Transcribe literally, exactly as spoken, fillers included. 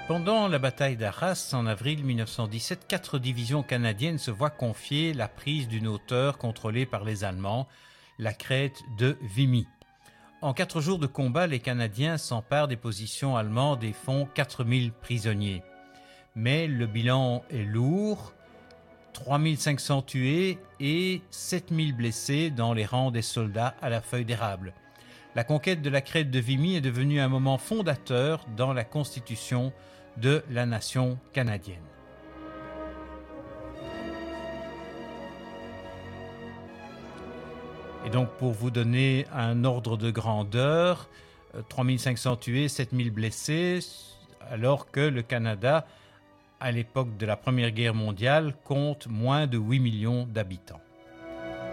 Pendant la bataille d'Arras, en avril mille neuf cent dix-sept, quatre divisions canadiennes se voient confier la prise d'une hauteur contrôlée par les Allemands, la crête de Vimy. En quatre jours de combat, les Canadiens s'emparent des positions allemandes et font quatre mille prisonniers. Mais le bilan est lourd, trois mille cinq cents tués et sept mille blessés dans les rangs des soldats à la feuille d'érable. La conquête de la crête de Vimy est devenue un moment fondateur dans la constitution de la nation canadienne. Et donc, pour vous donner un ordre de grandeur, trois mille cinq cents tués, sept mille blessés, alors que le Canada, à l'époque de la Première Guerre mondiale, compte moins de huit millions d'habitants.